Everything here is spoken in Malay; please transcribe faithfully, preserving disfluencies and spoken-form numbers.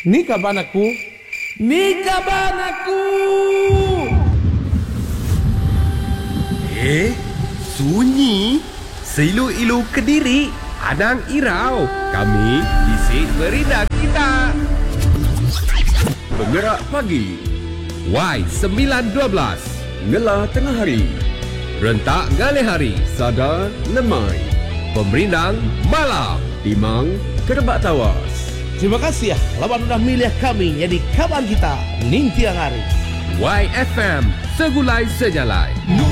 Ni kaban aku. Ni kaban aku. Eh, sunyi. Seilu-ilu Kediri, Anang Irau. Kami di Sit Berita Kita. Penggerak pagi. Y sembilan dua belas. Ngelah tengah hari. Rentak Ngalih Hari. Sadar lemai. Pemerindang Malam. Timang Kerebak Tawas. Terima kasih ya lawan sudah milih kami jadi kawan kita Ning Tiang Hari. Y F M Segulai Senyalai.